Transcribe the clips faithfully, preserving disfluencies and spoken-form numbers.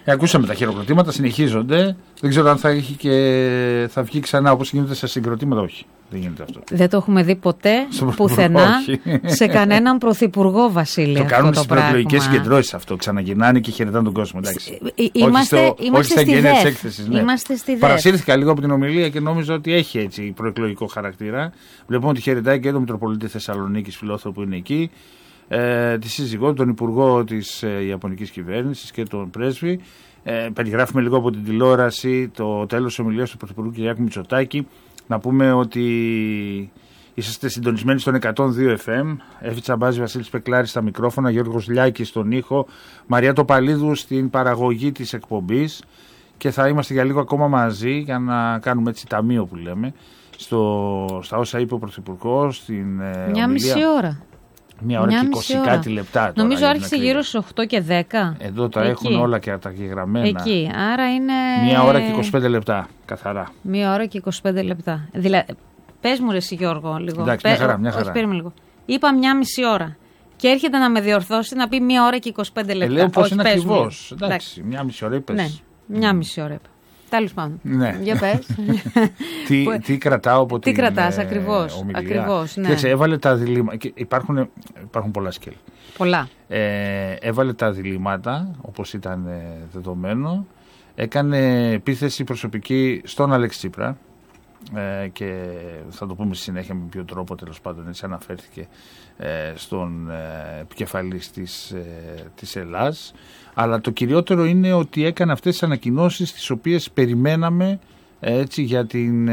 Ε, ακούσαμε τα χειροκροτήματα, συνεχίζονται. Δεν ξέρω αν θα, έχει και... θα βγει ξανά όπως γίνεται σε συγκροτήματα. Όχι, δεν γίνεται αυτό. Δεν το έχουμε δει ποτέ πουθενά σε κανέναν πρωθυπουργό, Βασίλη. Το κάνουν στις προεκλογικές συγκεντρώσεις αυτό. Ξαναγυρνάνε και χαιρετάνε τον κόσμο. Εντάξει. Είμαστε, όχι στο, είμαστε όχι στη ΔΕΘ. Έκθεσης, ναι. Είμαστε στη ΔΕΘ. Παρασύρθηκα λίγο από την ομιλία και νόμιζα ότι έχει έτσι προεκλογικό χαρακτήρα. Βλέπουμε ότι χαιρετάει και τον Μητροπολίτη Θεσσαλονίκης Φιλόθρο που είναι εκεί. Ε, τη σύζυγό, τον Υπουργό της ε, Ιαπωνικής Κυβέρνησης και τον Πρέσβη. Ε, περιγράφουμε λίγο από την τηλεόραση το τέλος της ομιλίας του Πρωθυπουργού Κυριάκου Μητσοτάκη. Να πούμε ότι είσαστε συντονισμένοι στον εκατόν δύο εφ εμ. Εύη Τσαμπάζη, Βασίλης Πεκλάρης στα μικρόφωνα, Γιώργος Λιάκης στον ήχο, Μαρία Τοπαλίδου στην παραγωγή της εκπομπής. Και θα είμαστε για λίγο ακόμα μαζί για να κάνουμε έτσι ταμείο που λέμε στο, στα όσα είπε ο Πρωθυπουργός στην ε, Μια ομιλία. μισή ώρα. Μια ώρα και είκοσι κάτι λεπτά. Τώρα, νομίζω άρχισε γύρω στις οκτώ και δέκα. Εδώ τα εκεί. Έχουν όλα και καταγεγραμμένα. Εκεί, άρα είναι... Μια ώρα και είκοσι πέντε λεπτά, καθαρά. Μια ώρα και είκοσι πέντε λεπτά. Δηλαδή, πες μου ρε εσύ Γιώργο λίγο. Εντάξει, μια χαρά, μια χαρά. Όχι, λίγο. Είπα μια μισή ώρα. Και έρχεται να με διορθώσει να πει μια ώρα και είκοσι πέντε λεπτά. Ε, λέω πώς όχι, είναι ακριβώς. Εντάξει, Εντάξει, μια μισή ώρα είπες. Ναι, μια μισή ώρα είπα. Τέλος πάντων. Ναι. Για πες. τι, τι κρατάω από τι την κρατάς, ε, ακριβώς, ομιλία. ακριβώς, ναι. Κοίταξε, έβαλε τα διλήμματα. Υπάρχουν, υπάρχουν πολλά σκέλη. Πολλά. Ε, έβαλε τα διλήμματα, όπως ήταν ε, δεδομένο. Έκανε επίθεση προσωπική στον Αλέξη Τσίπρα. Ε, και θα το πούμε στη συνέχεια με ποιο τρόπο τέλος πάντων έτσι αναφέρθηκε ε, στον ε, επικεφαλής της, ε, της Ελλάς. Αλλά το κυριότερο είναι ότι έκανε αυτές τις ανακοινώσεις τις οποίες περιμέναμε ε, έτσι, για, την,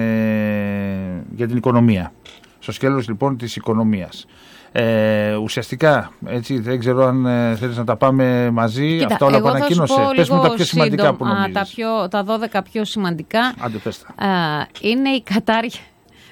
ε, για την οικονομία. Στο σκέλος λοιπόν της οικονομίας. Ε, ουσιαστικά, έτσι, δεν ξέρω αν ε, θέλεις να τα πάμε μαζί. Κοίτα, αυτά όλα που ανακοίνωσε. Πες μου τα πιο σημαντικά σύντομα, που νομίζεις. Τα, πιο, τα δώδεκα πιο σημαντικά. Άντε, πες τα. Α, είναι η κατάργηση.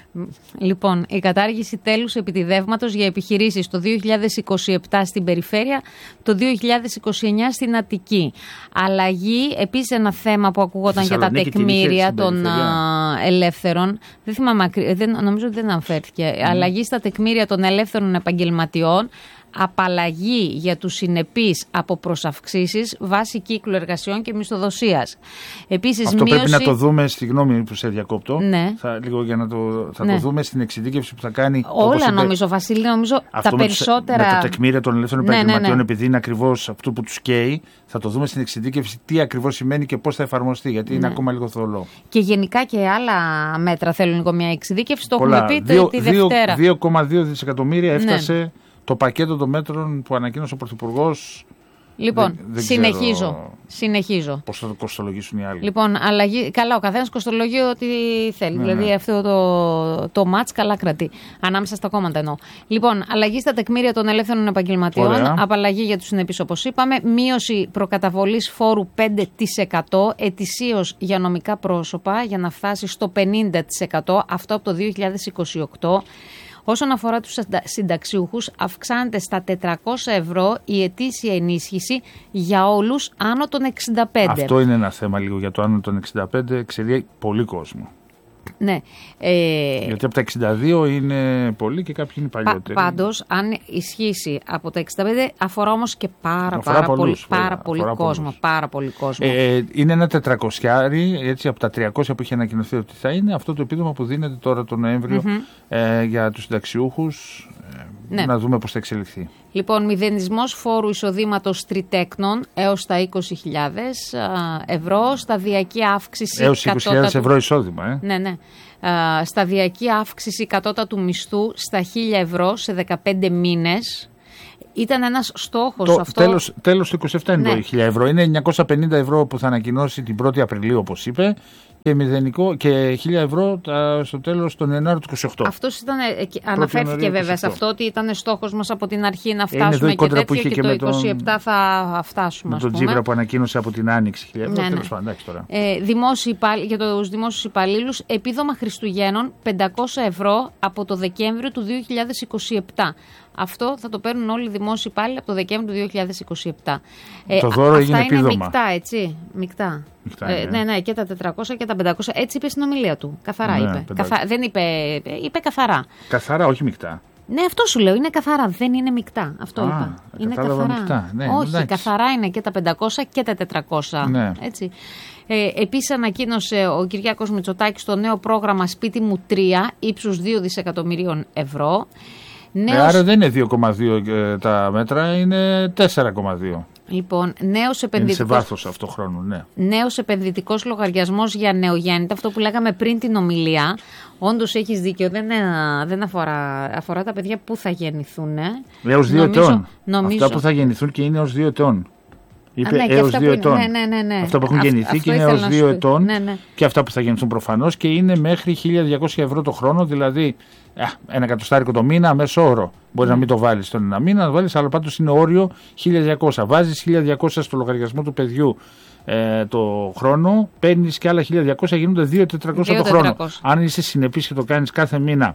Λοιπόν, η κατάργηση τέλους επιτιδεύματος για επιχειρήσεις το δύο χιλιάδες είκοσι επτά στην περιφέρεια, το δύο χιλιάδες είκοσι εννιά στην Αττική. Αλλαγή, επίσης ένα θέμα που ακούγονταν για τα τεκμήρια των α, ελεύθερων. Δεν θυμάμαι, δεν, νομίζω ότι δεν αναφέρθηκε. Mm. Αλλαγή στα τεκμήρια των ελεύθερων επαγγελματιών. Απαλλαγή για τους συνεπείς από προσαυξήσεις βάσει κύκλου εργασιών και μισθοδοσίας. Επίσης, αυτό μείωση... πρέπει να το δούμε, στη γνώμη που σε διακόπτω. Ναι. Θα, λίγο για να το, θα ναι. το δούμε στην εξειδίκευση που θα κάνει. Όλα είπε, νομίζω, Βασίλη, νομίζω τα με περισσότερα. Τους, με τα τεκμήρια των ελεύθερων ναι, επαγγελματιών, ναι, ναι. επειδή είναι ακριβώς αυτό που τους καίει, θα το δούμε στην εξειδίκευση τι ακριβώς σημαίνει και πώς θα εφαρμοστεί, γιατί ναι. είναι ακόμα λίγο θολό. Και γενικά και άλλα μέτρα θέλουν λίγο μια εξειδίκευση. Το Πολλά. έχουμε πει δύο, τη Δευτέρα. δύο κόμμα δύο δισεκατομμύρια έφτασε. Ναι. Το πακέτο των μέτρων που ανακοίνωσε ο Πρωθυπουργός. Λοιπόν, δεν, δεν συνεχίζω. συνεχίζω. Πώς θα το κοστολογήσουν οι άλλοι. Λοιπόν, αλλαγή. Καλά, ο καθένας κοστολογεί ό,τι θέλει. Ναι, δηλαδή ναι. αυτό το, το μάτς καλά κρατεί. Ανάμεσα στα κόμματα εννοώ. Λοιπόν, αλλαγή στα τεκμήρια των ελεύθερων επαγγελματιών. Ωραία. Απαλλαγή για τους συνεπείς, όπως είπαμε. Μείωση προκαταβολής φόρου πέντε τοις εκατό ετησίως για νομικά πρόσωπα για να φτάσει στο πενήντα τοις εκατό. Αυτό από το δύο χιλιάδες είκοσι οκτώ. Όσον αφορά τους συνταξιούχους, αυξάνεται στα τετρακόσια ευρώ η ετήσια ενίσχυση για όλους άνω των εξήντα πέντε. Αυτό είναι ένα θέμα λίγο για το άνω των εξήντα πέντε, εξαιρεί πολύ κόσμο. Ναι. Ε... Γιατί από τα εξήντα δύο είναι πολλοί και κάποιοι είναι παλιότεροι. Πα, πάντως, αν ισχύσει από τα εξήντα πέντε, αφορά όμως και πάρα, αφορά πάρα, πολλούς, πολύ, πάρα βέβαια, πολύ κόσμο. Πάρα πολύ κόσμο. Ε, είναι ένα τετρακόσιάρι, έτσι από τα τριακόσια που είχε ανακοινωθεί ότι θα είναι, αυτό το επίδομα που δίνεται τώρα τον Νοέμβριο mm-hmm. ε, για τους συνταξιούχους. Ε, ναι. Να δούμε πώς θα εξελιχθεί. Λοιπόν, μηδενισμός φόρου εισοδήματος τριτέκνων έως τα είκοσι χιλιάδες ευρώ, σταδιακή αύξηση. Έως είκοσι χιλιάδες ευρώ εισόδημα, ε. Ναι, ναι. Uh, σταδιακή αύξηση κατώτατου μισθού στα χίλια ευρώ σε δεκαπέντε μήνες. Ήταν ένας στόχος το, αυτό. Τέλος, τέλος του είκοσι επτά είναι ναι. το χίλια ευρώ. Είναι εννιακόσια πενήντα ευρώ που θα ανακοινώσει την πρώτη Απριλίου, όπως είπε. Και, μηδενικό, και χίλια ευρώ τα, στο τέλος τον Ιανουάριο του είκοσι οκτώ. Αυτός ήταν, αναφέρθηκε βέβαια σε αυτό ότι ήταν στόχος μας από την αρχή να φτάσουμε και τέτοιο και, και, και το είκοσι επτά θα φτάσουμε. Με τον Τσίπρα που ανακοίνωσε από την Άνοιξη χίλια ευρώ. Ναι, τέλος ναι. πάντων, τώρα. Ε, δημόσιοι, για τους δημόσιους υπαλλήλους, επίδομα Χριστουγέννων πεντακόσια ευρώ από το Δεκέμβριο του δύο χιλιάδες είκοσι επτά. Αυτό θα το παίρνουν όλοι οι δημόσιοι υπάλληλοι από το Δεκέμβριο του δύο χιλιάδες είκοσι επτά. Το δώρο ε, έγινε αυτά επίδομα. Είναι μεικτά, έτσι. Μεικτά. Μεικτά ε, ναι, ναι, και τα τετρακόσια και τα πεντακόσια. Έτσι είπε στην ομιλία του. Καθαρά ναι, είπε. Καθα... Δεν είπε, είπε καθαρά. Καθαρά, όχι μεικτά. Ναι, αυτό σου λέω. Είναι καθαρά. Δεν είναι μεικτά. Αυτό Α, είπα. Είναι καθαρά. Μεικτά. Ναι, όχι, εντάξει. Καθαρά είναι και τα πεντακόσια και τα τετρακόσια. Ναι. Έτσι. Ε, επίσης ανακοίνωσε ο Κυριάκος Μητσοτάκης το νέο πρόγραμμα Σπίτι μου τρία ύψους δύο δισεκατομμυρίων ευρώ. Νέος... Ε, άρα δεν είναι δύο κόμμα δύο τα μέτρα, είναι τέσσερα κόμμα δύο. Λοιπόν, νέος επενδυτικός... Είναι σε βάθος αυτό χρόνο, ναι. Νέος επενδυτικός λογαριασμός για νεογέννητα, αυτό που λέγαμε πριν την ομιλία. Όντως έχεις δίκιο, δεν, δεν αφορά, αφορά τα παιδιά που θα γεννηθούν. Έως δύο ετών. Νομίζω... Αυτά που θα γεννηθούν και είναι έως δύο ετών. Είπε ναι, έως δύο ετών. Ναι, ναι, ναι, ναι. Αυτά που έχουν γεννηθεί αυτό και είναι έως δύο ετών. Ναι, ναι. Και αυτά που θα γεννηθούν προφανώς και είναι μέχρι χίλια διακόσια ευρώ το χρόνο, δηλαδή ένα εκατοστάρικο το μήνα, μέσο όρο. Μπορεί mm. να μην το βάλεις τον ένα μήνα, να το βάλεις, αλλά πάντως είναι όριο χίλια διακόσια. Βάζεις χίλια διακόσια στο λογαριασμό του παιδιού ε, το χρόνο, παίρνεις και άλλα χίλια διακόσια, γίνονται δύο χιλιάδες τετρακόσια το χρόνο. Αν είσαι συνεπής και το κάνεις κάθε μήνα,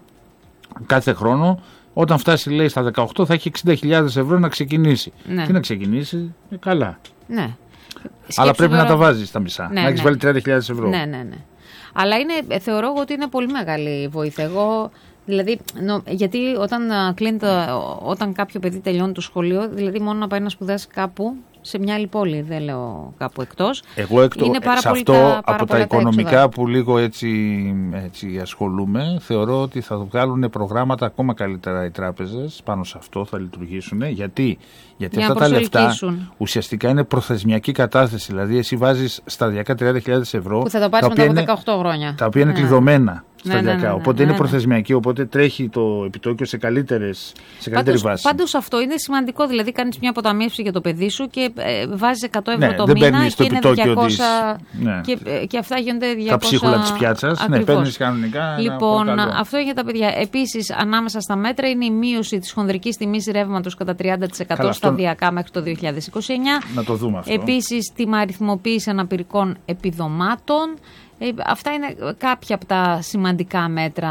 κάθε χρόνο, όταν φτάσει λέει στα δεκαοκτώ θα έχει εξήντα χιλιάδες ευρώ να ξεκινήσει. Ναι. Τι να ξεκινήσει, ε, καλά. Ναι. Αλλά πρέπει τώρα... να τα βάζεις τα μισά. Ναι, να έχεις ναι. βάλει τριάντα χιλιάδες ευρώ. Ναι, ναι, ναι. Αλλά είναι, θεωρώ ότι είναι πολύ μεγάλη βοήθεια. Εγώ, δηλαδή, νο, γιατί όταν, κλείνει το, όταν κάποιο παιδί τελειώνει το σχολείο, δηλαδή μόνο να πάει να σπουδάσει κάπου σε μια άλλη πόλη, δεν λέω κάπου εκτός. Εγώ εκτό, είναι πάρα σε πολύ αυτό τα, από τα οικονομικά έξοδα. Που λίγο έτσι, έτσι ασχολούμαι, θεωρώ ότι θα βγάλουν προγράμματα ακόμα καλύτερα οι τράπεζες πάνω σε αυτό, θα λειτουργήσουν. Γιατί, γιατί Για αυτά τα λεφτά ουσιαστικά είναι προθεσμιακή κατάθεση. Δηλαδή, εσύ βάζεις σταδιακά τριάντα χιλιάδες ευρώ. Που θα το πάρεις μετά από δεκαοκτώ χρόνια. Τα οποία είναι ναι. κλειδωμένα. Ναι, ναι, ναι, ναι, οπότε ναι, είναι ναι. προθεσμιακή, οπότε τρέχει το επιτόκιο σε, καλύτερες, σε καλύτερη πάντως, βάση. Πάντως αυτό είναι σημαντικό, δηλαδή κάνεις μια αποταμίευση για το παιδί σου και ε, βάζεις εκατό ευρώ ναι, το μήνα και είναι διακόσια της... ναι. και, ε, και αυτά γίνονται διακόσια. Τα ψίχουλα της πιάτσας, ναι, παίρνεις κανονικά. Λοιπόν, αυτό είναι για τα παιδιά. Επίσης, ανάμεσα στα μέτρα είναι η μείωση της χονδρικής τιμής ρεύματος κατά τριάντα τοις εκατό Καλά, σταδιακά αυτό... μέχρι το δύο χιλιάδες είκοσι εννιά. Να το δούμε αυτό. Επίσης, τιμαριθμοποίηση αναπηρικών επιδομάτων. Ε, αυτά είναι κάποια από τα σημαντικά μέτρα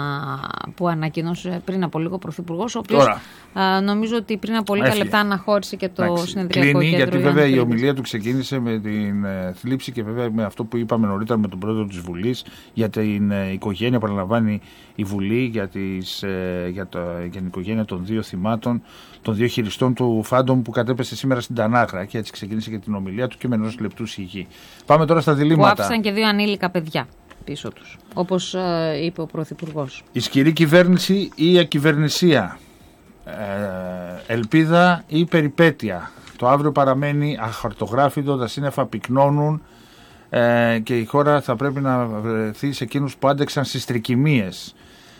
που ανακοινώσε πριν από λίγο ο Πρωθυπουργός, ο οποίος α, νομίζω ότι πριν από λίγα λεπτά αναχώρησε και το Εντάξει, συνεδριακό κλείνει, κέντρο. Γιατί βέβαια η ομιλία του ξεκίνησε με την ε, θλίψη και βέβαια με αυτό που είπαμε νωρίτερα με τον πρόεδρο της Βουλής για την ε, οικογένεια, παραλαμβάνει η Βουλή για, τις, ε, για, το, για την οικογένεια των δύο θυμάτων, των δύο χειριστών του Φάντομ που κατέπεσε σήμερα στην Τανάγρα και έτσι ξεκίνησε και την ομιλία του και με ενός λεπτού σιγή. Πάμε τώρα στα διλήμματα. Που άφησαν και δύο ανήλικα παιδιά πίσω τους, όπως ε, είπε ο Πρωθυπουργός. Ισχυρή κυβέρνηση ή ακυβερνησία, ε, ελπίδα ή περιπέτεια. Το αύριο παραμένει αχαρτογράφητο, τα σύννεφα πυκνώνουν ε, και η χώρα θα πρέπει να βρεθεί σε εκείνους που άντεξαν στις τρικυμίες.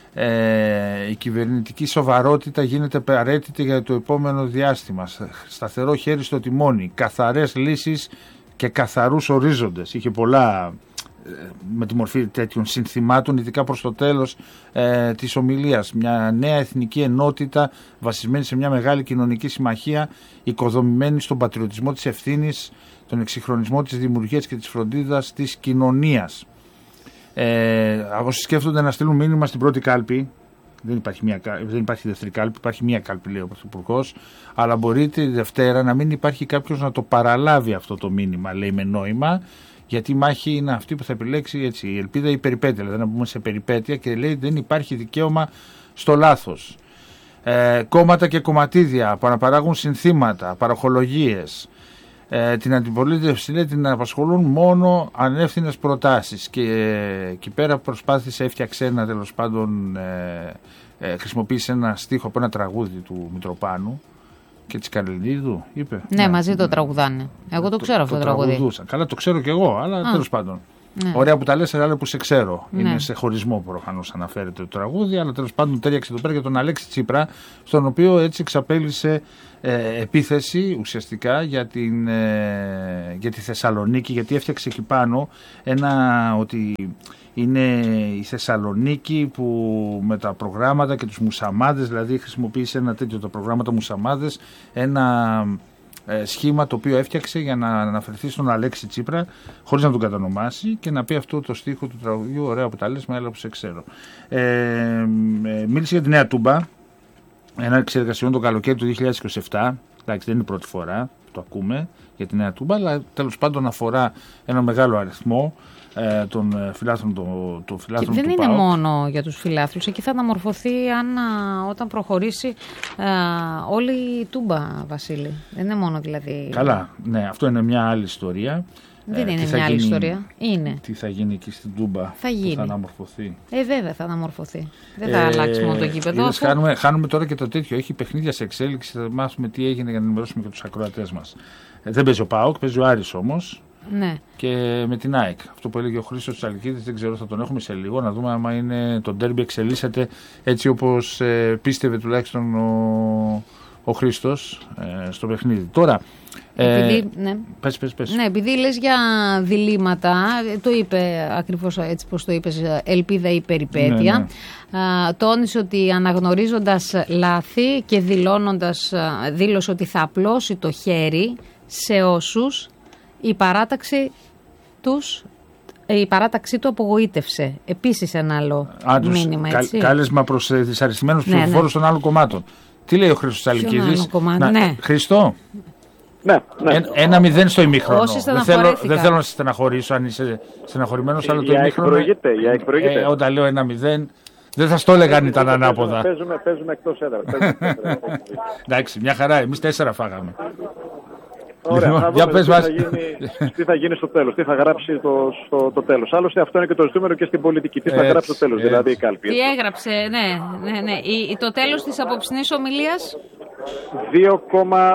Ε, η κυβερνητική σοβαρότητα γίνεται απαραίτητη για το επόμενο διάστημα. Σταθερό χέρι στο τιμόνι, καθαρές λύσεις και καθαρούς ορίζοντες. Είχε πολλά με τη μορφή τέτοιων συνθημάτων, ειδικά προς το τέλος ε, της ομιλίας. Μια νέα εθνική ενότητα βασισμένη σε μια μεγάλη κοινωνική συμμαχία, οικοδομημένη στον πατριωτισμό της ευθύνης, τον εξυγχρονισμό της δημιουργίας και της φροντίδας της κοινωνίας. Ε, όσοι σκέφτονται να στείλουν μήνυμα στην πρώτη κάλπη, δεν υπάρχει, μια, δεν υπάρχει δεύτερη κάλπη, υπάρχει μία κάλπη, λέει ο Πρωθυπουργός, αλλά μπορείτε τη Δευτέρα να μην υπάρχει κάποιος να το παραλάβει αυτό το μήνυμα, λέει με νόημα. Γιατί η μάχη είναι αυτή που θα επιλέξει έτσι, η ελπίδα ή η περιπέτεια. Δηλαδή να πούμε σε περιπέτεια και λέει δεν υπάρχει δικαίωμα στο λάθος. Ε, κόμματα και κομματίδια που αναπαράγουν συνθήματα, παροχολογίες. Ε, την αντιπολίτευση λέει την απασχολούν μόνο ανεύθυνες προτάσεις. Και ε, εκεί πέρα προσπάθησε, έφτιαξε ένα τέλος πάντων, ε, ε, χρησιμοποίησε ένα στίχο από ένα τραγούδι του Μητροπάνου. Και τη Καρλινίδου, είπε. Ναι, ναι, μαζί το τραγουδάνε. Εγώ το, το ξέρω αυτό το, το τραγούδι. Καλά, το ξέρω κι εγώ, αλλά τέλος πάντων. Ναι. Ωραία που τα λες, αλλά που σε ξέρω. Ναι. Είναι σε χωρισμό προφανώς αναφέρεται το τραγούδι, αλλά τέλος πάντων τέριαξε εδώ πέρα για τον Αλέξη Τσίπρα, στον οποίο έτσι εξαπέλυσε ε, επίθεση ουσιαστικά για, την, ε, για τη Θεσσαλονίκη, γιατί έφτιαξε εκεί πάνω ένα ότι. Είναι η Θεσσαλονίκη που με τα προγράμματα και τους μουσαμάδες, δηλαδή χρησιμοποίησε ένα τέτοιο τα προγράμματα μουσαμάδες, ένα ε, σχήμα το οποίο έφτιαξε για να αναφερθεί στον Αλέξη Τσίπρα χωρίς να τον κατανομάσει και να πει αυτό το στίχο του τραγουδιού, ωραία που τα λες, με άλλα που σε ξέρω. Ε, ε, μίλησε για τη Νέα Τούμπα, ένα εξεργασιών το καλοκαίρι του δύο χιλιάδες είκοσι επτά. Εντάξει, δεν είναι η πρώτη φορά. που το ακούμε για τη Νέα Τούμπα, αλλά τέλος πάντων αφορά ένα μεγάλο αριθμό ε, των φιλάθλων του, το φιλάθλων και του δεν ΠΑΟΚ. Είναι μόνο για τους φιλάθλους, εκεί θα αναμορφωθεί αν, όταν προχωρήσει α, όλη η Τούμπα, Βασίλη. Δεν είναι μόνο δηλαδή... Καλά, ναι, αυτό είναι μια άλλη ιστορία. Δεν ε, είναι μια άλλη γίνει, ιστορία. Είναι. Τι θα γίνει εκεί στην Τούμπα, θα γίνει. Θα αναμορφωθεί. Ε, βέβαια θα αναμορφωθεί. Δεν θα ε, αλλάξει μόνο το γήπεδο. Αφού... Χάνουμε, χάνουμε τώρα και το τέτοιο. Έχει παιχνίδια σε εξέλιξη. Θα μάθουμε τι έγινε για να ενημερώσουμε και τους ακροατές μας. Ε, δεν παίζει ο ΠΑΟΚ, παίζει ο Άρης όμως. Ναι. Και με την ΑΕΚ. Αυτό που έλεγε ο Χρήστος Τσαλκίδης, δεν ξέρω, θα τον έχουμε σε λίγο. Να δούμε άμα είναι, το ντέρμπι εξελίσσεται έτσι όπως ε, πίστευε τουλάχιστον ο, ο Χρήστος ε, στο παιχνίδι. Τώρα. Επειδή, ε, ναι. Πες, πες, πες. Ναι, επειδή λες για διλήμματα, το είπε ακριβώς έτσι πως το είπες, ελπίδα ή περιπέτεια. Ναι, ναι. Α, τόνισε ότι αναγνωρίζοντας λάθη και δηλώνοντας, δήλωσε ότι θα απλώσει το χέρι σε όσους η παράταξη τους η παράταξή του απογοήτευσε. Επίσης ένα άλλο Α, μήνυμα, έτσι. Κα, κάλεσμα προς ε, δυσαρεστημένους ναι, ψηφοφόρους ναι. των άλλων κομμάτων. Τι λέει ο Χρήστος Τσαλκίδης? Ναι. Χρήστο. Ναι, ναι. Ε, ένα μηδέν στο ημίχρονο. Δεν θέλω, δεν θέλω να σε στεναχωρήσω αν είσαι στεναχωρημένος, αλλά το ημίχρονο. Ε, όταν λέω ένα μηδέν, δεν θα στο έλεγα αν ήταν ανάποδα. Παίζουμε, παίζουμε εκτός έδρας. Εντάξει, μια χαρά. Εμείς τέσσερα φάγαμε. Ωραία, λοιπόν, θα δούμε τι, θα γίνει, τι θα γίνει στο τέλος, τι θα γράψει το, στο, το τέλος. Άλλωστε αυτό είναι και το ζητούμενο και στην πολιτική. Τι θα έτσι, γράψει το τέλος, έτσι. Δηλαδή η κάλπη. Τι έγραψε, ναι, ναι, ναι. Η, το τέλος της απόψινής ομιλίας. δύο κόμμα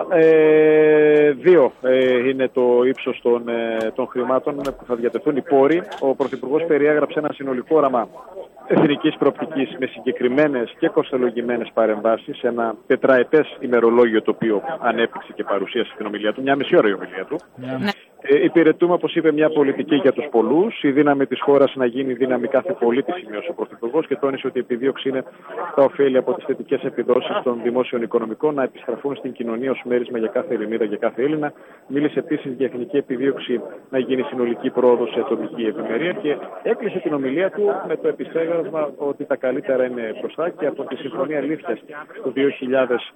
δύο ε, είναι το ύψος των, ε, των χρημάτων που θα διατεθούν οι πόροι. Ο Πρωθυπουργός περιέγραψε ένα συνολικό όραμα εθνικής προοπτικής με συγκεκριμένες και κοστολογημένες παρεμβάσεις, ένα τετραετές ημερολόγιο το οποίο ανέπτυξε και παρουσίασε στην ομιλία του, μια μισή ώρα η ομιλία του. Ναι. Ε, υπηρετούμε, όπως είπε, μια πολιτική για τους πολλούς, η δύναμη της χώρας να γίνει δύναμη κάθε πολίτη, σημείωσε ο Πρωθυπουργός και τόνισε ότι η επιδίωξη είναι τα ωφέλη από τις θετικές επιδόσεις των δημόσιων οικονομικών να επιστραφούν στην κοινωνία ως μέρισμα για κάθε Ελληνίδα, για κάθε Έλληνα. Μίλησε επίσης για εθνική επιδίωξη να γίνει συνολική πρόοδος σε ατομική ευημερία και έκλεισε την ομιλία του με το επιστέγασμα ότι τα καλύτερα είναι μπροστά και από τη Συμφωνία Αλήθειας του δύο χιλιάδες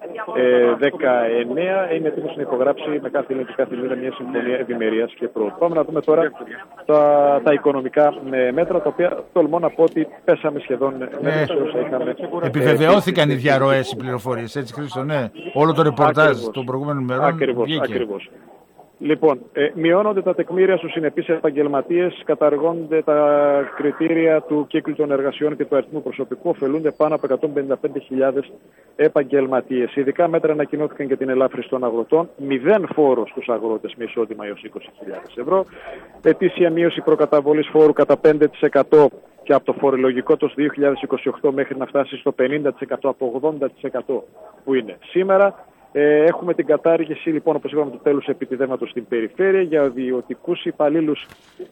δεκαεννέα είναι έτοιμος να υπογράψει με κάθε Έλληνα και κάθε Ελληνίδα μια συμφωνία ευημερίας και πρόοδου. Πάμε να δούμε τώρα τα, τα οικονομικά μέτρα, τα οποία τολμώ να πω ότι πέσαμε σχεδόν ναι. είχαμε. Επιβεβαιώθηκαν ε, οι διαρροές, οι πληροφορίες, έτσι Χρήστο, ναι. Όλο το ρεπορτάζ των προηγούμενων μερών ακριβώς, ακριβώς. Λοιπόν, ε, μειώνονται τα τεκμήρια στους συνεπείς επαγγελματίες, καταργώνται τα κριτήρια του κύκλου των εργασιών και του αριθμού προσωπικού, ωφελούνται πάνω από εκατόν πενήντα πέντε χιλιάδες επαγγελματίες. Ειδικά μέτρα ανακοινώθηκαν για την ελάφρυνση των αγροτών, μηδέν φόρο στους αγρότες με εισόδημα έως είκοσι χιλιάδες ευρώ, ετήσια μείωση προκαταβολής φόρου κατά πέντε τοις εκατό και από το φορολογικό το δύο χιλιάδες είκοσι οκτώ μέχρι να φτάσει στο πενήντα τοις εκατό από ογδόντα τοις εκατό που είναι σήμερα. Ε, έχουμε την κατάργηση, λοιπόν, όπως είπαμε, του τέλους επιτιδεύματος στην περιφέρεια. Για ιδιωτικούς υπαλλήλους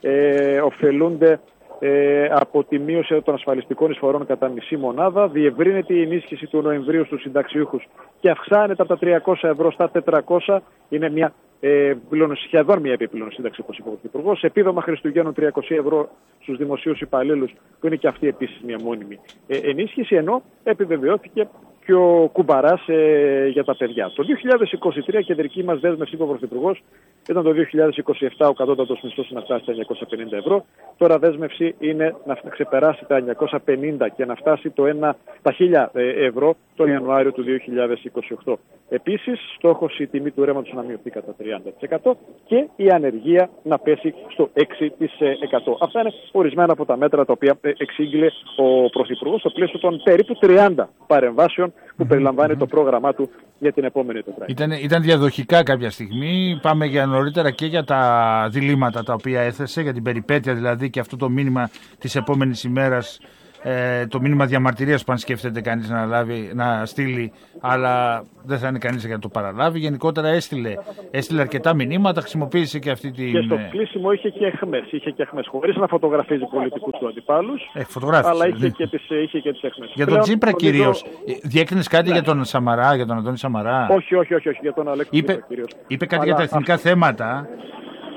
ε, ωφελούνται ε, από τη μείωση των ασφαλιστικών εισφορών κατά μισή μονάδα. Διευρύνεται η ενίσχυση του Νοεμβρίου στους συνταξιούχους και αυξάνεται από τα τριακόσια ευρώ στα τετρακόσια. Είναι μια ε, σχεδόν μια επιπλέον σύνταξη, όπως είπε ο Πρωθυπουργός. Επίδομα Χριστουγέννων τριακόσια ευρώ στους δημοσίους υπαλλήλους, που είναι και αυτή επίσης μια μόνιμη ε, ενίσχυση, ενώ επιβεβαιώθηκε και ο κουμπαράς ε, για τα παιδιά. Το δύο χιλιάδες είκοσι τρία κεντρική μας δέσμευση, είπε ο Πρωθυπουργός, ήταν το δύο χιλιάδες είκοσι επτά ο κατώτατος μισθός να φτάσει τα εννιακόσια πενήντα ευρώ. Τώρα δέσμευση είναι να ξεπεράσει τα εννιακόσια πενήντα και να φτάσει το ένα, τα χίλια ευρώ τον Ιανουάριο του δύο χιλιάδες είκοσι οκτώ. Επίσης, στόχος η τιμή του ρεύματος να μειωθεί κατά τριάντα τοις εκατό και η ανεργία να πέσει στο έξι τοις εκατό. Αυτά είναι ορισμένα από τα μέτρα τα οποία εξήγηλε ο Πρωθυπουργός στο πλαίσιο των περίπου τριάντα παρεμβάσεων που περιλαμβάνει το πρόγραμμά του για την επόμενη τετραετία. Ήταν, ήταν διαδοχικά κάποια στιγμή. Πάμε για νωρίτερα και για τα διλήμματα τα οποία έθεσε, για την περιπέτεια δηλαδή και αυτό το μήνυμα της επόμενης ημέρας, ε, το μήνυμα διαμαρτυρίας που αν σκέφτεται κανείς να, λάβει, να στείλει, αλλά δεν θα είναι κανείς για να το παραλάβει. Γενικότερα έστειλε, έστειλε αρκετά μηνύματα, χρησιμοποίησε και αυτή την... Και στο κλείσιμο είχε και αιχμές, είχε και αιχμές, χωρίς να φωτογραφίζει πολιτικούς του αντιπάλους, ε, αλλά είχε και τις, είχε και τις αιχμές. Για τον Τσίπρα κυρίως, διέκρινες κάτι ναι. για τον Σαμαρά, για τον Αντώνη Σαμαρά? Όχι, όχι, όχι, όχι για τον Αλέξη είπε, Τσίπρα κυρίως. Είπε κάτι αλλά, για τα εθνικά α... θέματα.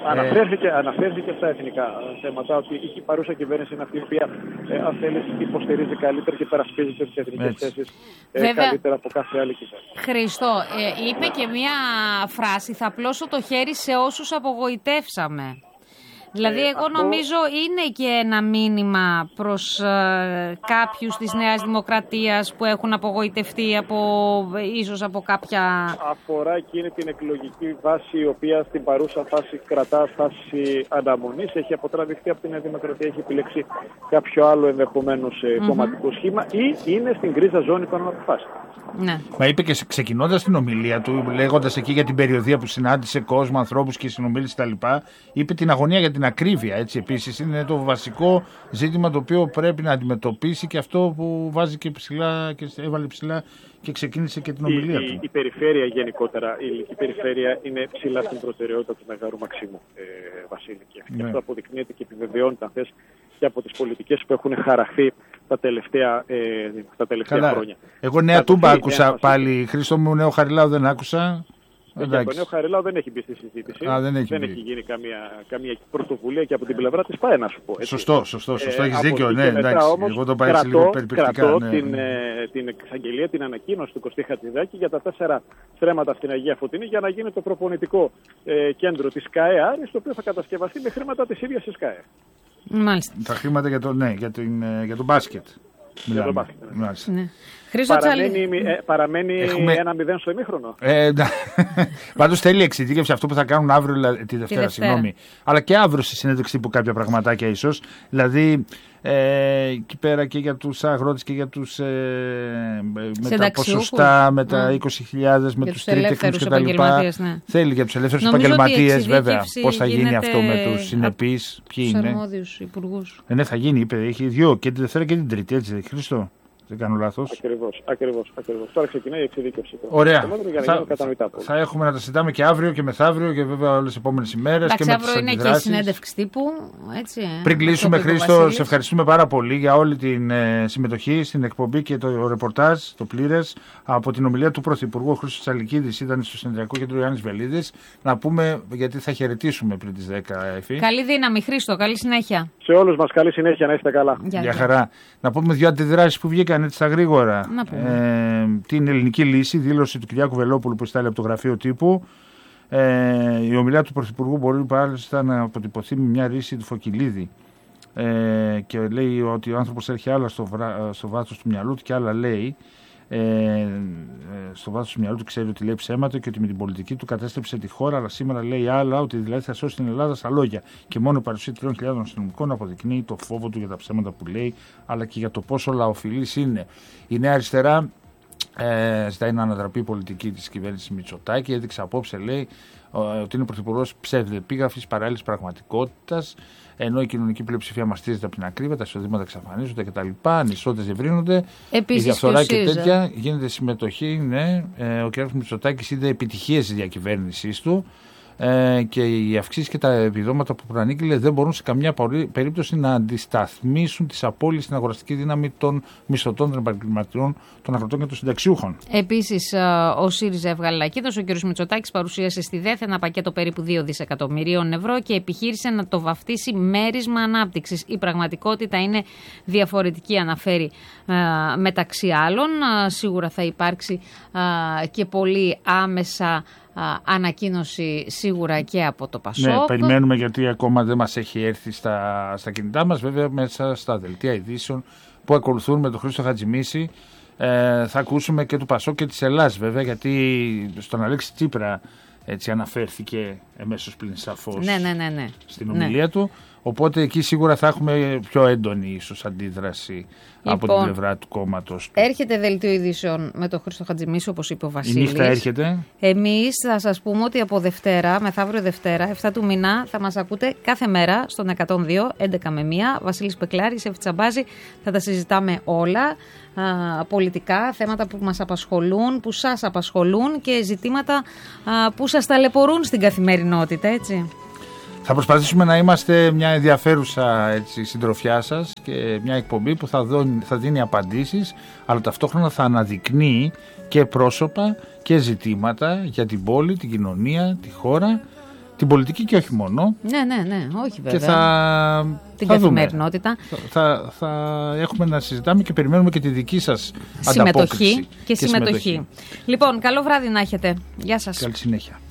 Αναφέρθηκε, ε... αναφέρθηκε στα εθνικά θέματα ότι η παρούσα κυβέρνηση είναι αυτή η οποία, ε, αν θέλεις, υποστηρίζει καλύτερα και περασπίζεται τις εθνικές θέσεις ε, καλύτερα από κάθε άλλη κυβέρνηση. Χρήστο, ε, είπε και μία φράση, θα πλώσω το χέρι σε όσους απογοητεύσαμε. Δηλαδή, εγώ αυτό... νομίζω είναι και ένα μήνυμα προς ε, κάποιους της Νέας Δημοκρατίας που έχουν απογοητευτεί από, ίσως από κάποια... Αφορά εκείνη την εκλογική βάση η οποία στην παρούσα φάση κρατά φάση αναμονής. Έχει αποτραβηχθεί από τη Νέα Δημοκρατία, έχει επιλέξει κάποιο άλλο ενδεχομένως mm-hmm. κομματικό σχήμα ή είναι στην γκρίζα ζώνη των αποφάσεων. Ναι. Μα είπε και ξεκινώντας την ομιλία του, λέγοντας εκεί για την περιοδία που συνάντησε κόσμο, ανθρώπους και συνομίλησε κτλ., είπε την αγωνία για την ακρίβεια. Έτσι, επίσης, είναι το βασικό ζήτημα το οποίο πρέπει να αντιμετωπίσει και αυτό που βάζει και ψηλά και έβαλε ψηλά και ξεκίνησε και την ομιλία η, του. Η, η περιφέρεια γενικότερα, η ηλική περιφέρεια είναι ψηλά στην προτεραιότητα του Μεγάρου Μαξίμου, ε, Βασίλη. Και ναι. αυτό αποδεικνύεται και επιβεβαιώνεται, αν θες, και από τις πολιτικές που έχουν χαραχθεί τα τελευταία, ε, τα τελευταία Καλά. χρόνια. Εγώ Νέα Τούμπα άκουσα πάλι. Χρήστο μου, Νέο Χαριλάου δεν άκουσα. Και το Νέο Χαριλάου δεν έχει μπει στη συζήτηση. Α, δεν έχει, δεν έχει γίνει καμία, καμία πρωτοβουλία και από την πλευρά της ΠΑΕ, να σου πω. Έτσι. Σωστό, σωστό, σωστό. Ε, έχεις δίκιο. Ναι, εντάξει. Όμως, εγώ το πάω έτσι λίγο περιπεκτικά. Κρατώ ναι, την, ναι. ε, την εξαγγελία, την ανακοίνωση του Κωστή Χατζηδάκη για τα τέσσερα στρέμματα στην Αγία Φωτεινή για να γίνει το προπονητικό ε, κέντρο της ΚΑΕ Άρης, το οποίο θα κατασκευαστεί με χρήματα της ίδιας της ΚΑΕ. Μάλιστα. Τα χρήματα για το, ναι, για, την, για το μπάσκετ. Για το μπάσκετ. Ναι. Παραμένει, ε, παραμένει Έχουμε... ένα μηδέν στο ημίχρονο. Ε, Πάντως θέλει εξειδίκευση αυτό που θα κάνουν αύριο, τη Δευτέρα, συγγνώμη. Αλλά και αύριο στη συνέντευξη που κάποια πραγματάκια ίσως. Δηλαδή, ε, εκεί πέρα και για τους αγρότες και για τους ε, με τα ποσοστά, με τα είκοσι χιλιάδες, με τους τρίτεχνους κτλ. Ναι. Θέλει για τους ελεύθερους επαγγελματίες, βέβαια, πώς θα γίνει αυτό με τους συνεπείς, ποιοι είναι. Τους αρμόδιους υπουργούς. Ε, ναι, θα γίνει, είπε, έχει δύο, και την Δευτέρα και την Τρίτη, έτσι, Χρήστο. Δεν κάνω λάθος. Ακριβώς, ακριβώς, ακριβώς. Τώρα ξεκινάει η εξειδίκευση. Ωραία. Θα, θα, θα έχουμε να τα συζητάμε και αύριο και μεθαύριο και βέβαια όλες τις επόμενες ημέρες. Εντάξει, αύριο είναι και η συνέντευξη τύπου. Έτσι, Πριν κλείσουμε, Χρήστο, σε ευχαριστούμε πάρα πολύ για όλη την ε, συμμετοχή στην εκπομπή και το ρεπορτάζ, το πλήρες, από την ομιλία του Πρωθυπουργού Χρήστος Τσαλικίδης. Ήταν στο Συνεδριακό Κέντρο Ιωάννης Βελίδης. Να πούμε, γιατί θα χαιρετήσουμε πριν τις δέκα, Εφή. Καλή δύναμη, Χρήστο, καλή συνέχεια. Σε όλους μας, καλή συνέχεια, να είστε καλά. Για, για χαρά. Να πούμε δύο αντιδράσεις που βγήκαν έτσι στα γρήγορα. Ε, την ελληνική λύση, δήλωση του Κυριάκου Βελόπουλου που στάλει από το γραφείο τύπου. Ε, η ομιλία του Πρωθυπουργού μπορεί πάλιστα να αποτυπωθεί με μια ρίση του Φωκυλίδη. Ε, και λέει ότι ο άνθρωπος έχει άλλα στο, βρα, στο βάθος του μυαλού του και άλλα λέει. Ε, στο βάθος του μυαλού του ξέρει ότι λέει ψέματα και ότι με την πολιτική του κατέστρεψε τη χώρα, αλλά σήμερα λέει άλλα, ότι δηλαδή θα σώσει την Ελλάδα στα λόγια. Και μόνο η παρουσία τριών χιλιάδων αστυνομικών αποδεικνύει το φόβο του για τα ψέματα που λέει, αλλά και για το πόσο λαοφιλής είναι. Η Νέα Αριστερά ε, ζητάει να ανατραπεί η πολιτική της κυβέρνησης Μητσοτάκη. Έδειξε απόψε, λέει, ότι είναι πρωθυπουργός ψευδεπίγραφης παράλληλης πραγματικότητας. Ενώ η κοινωνική πλειοψηφία μαστίζεται από την ακρίβεια, τα εισοδήματα εξαφανίζονται κτλ. Ανισότητες διευρύνονται. Η διαφθορά και τέτοια. Γίνεται συμμετοχή. Ναι. Ε, ο κ. Μητσοτάκης είδε επιτυχίες της διακυβέρνησής του ε, και οι αυξήσεις και τα επιδόματα που προανήγγειλε δεν μπορούν σε καμιά περίπτωση να αντισταθμίσουν τις απώλειες στην αγοραστική δύναμη των μισθωτών, των επαγγελματιών, των αγροτών και των συνταξιούχων. Επίσης, ο ΣΥΡΙΖΑ έβγαλε λακκίδος. Ο κ. Μητσοτάκης παρουσίασε στη ΔΕΘ ένα πακέτο περίπου δύο δισεκατομμυρίων ευρώ και επιχείρησε να το βαφτίσει μέρισμα ανάπτυξης. Η πραγματικότητα είναι διαφορετική, αναφέρει μεταξύ άλλων. Σίγουρα θα υπάρξει και πολύ άμεσα ανακοίνωση σίγουρα και από το ΠΑΣΟΚ. Ναι, περιμένουμε, γιατί ακόμα δεν μας έχει έρθει στα, στα κινητά μας, βέβαια μέσα στα δελτία ειδήσεων που ακολουθούν με τον Χρήστο Χατζημίση. Ε, θα ακούσουμε και του ΠΑΣΟΚ και της Ελλάδας, βέβαια, γιατί στον Αλέξη Τσίπρα έτσι αναφέρθηκε εμέσως πλην σαφώς ναι, ναι, ναι, ναι. στην ομιλία ναι. του. Οπότε εκεί σίγουρα θα έχουμε πιο έντονη ίσως αντίδραση λοιπόν, από την πλευρά του κόμματος του. Έρχεται δελτίο ειδήσεων με τον Χρήστο Χατζημίση, όπως είπε ο Βασίλης. Η νύχτα έρχεται. Εμείς θα σας πούμε ότι από Δευτέρα, μεθαύριο Δευτέρα, εφτά του μήνα, θα μας ακούτε κάθε μέρα στον εκατόν δύο, έντεκα με μία. Βασίλης Πεκλάρης, Εύη Τσαμπάζη, θα τα συζητάμε όλα. Α, πολιτικά, θέματα που μας απασχολούν, που σας απασχολούν και ζητήματα α, που σας ταλαιπωρούν στην καθημερινότητα, έτσι. Θα προσπαθήσουμε να είμαστε μια ενδιαφέρουσα έτσι, συντροφιά σας και μια εκπομπή που θα, δω, θα δίνει απαντήσεις, αλλά ταυτόχρονα θα αναδεικνύει και πρόσωπα και ζητήματα για την πόλη, την κοινωνία, τη χώρα, την πολιτική και όχι μόνο. Ναι, ναι, ναι, όχι βέβαια. Και θα, την θα καθημερινότητα. Θα, θα, θα έχουμε να συζητάμε και περιμένουμε και τη δική σας συμμετοχή ανταπόκριση. Και, και συμμετοχή. συμμετοχή. Λοιπόν, καλό βράδυ να έχετε. Γεια σας. Καλή συνέχεια.